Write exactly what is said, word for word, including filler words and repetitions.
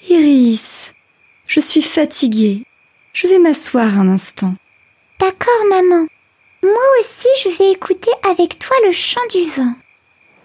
Iris, je suis fatiguée. Je vais m'asseoir un instant. D'accord, maman. Moi aussi, je vais écouter avec toi le chant du vent.